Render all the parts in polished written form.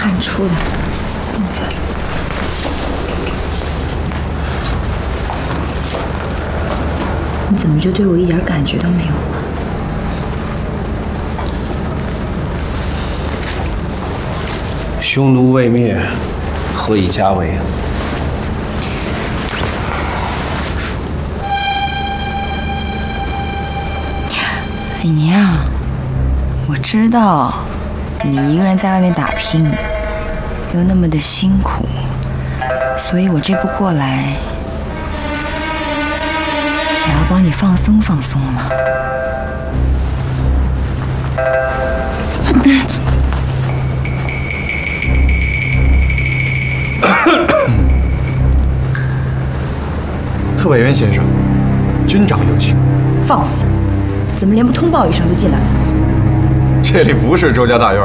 看出的，你擦擦。你怎么就对我一点感觉都没有啊？ 匈奴未灭，何以家为？ 李宁啊，我知道你一个人在外面打拼，又那么的辛苦，所以我这步过来，想要帮你放松放松嘛。 特派员先生，军长有请。 放肆！怎么连不通报一声就进来了？ 这里不是周家大院。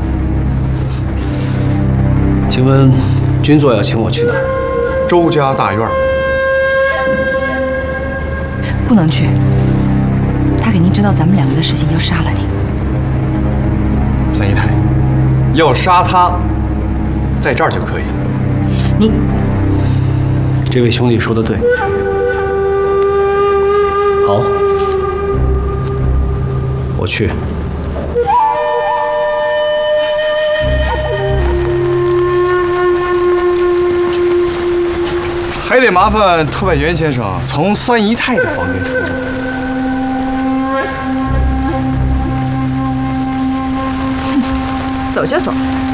请问，军座要请我去哪儿？ 周家大院。 不能去。他肯定知道咱们两个的事情，要杀了你。 三姨太，要杀他，在这儿就可以。 你， 这位兄弟说的对。好，我去。 还得麻烦特派员先生从三姨太的房间出征。 走就走。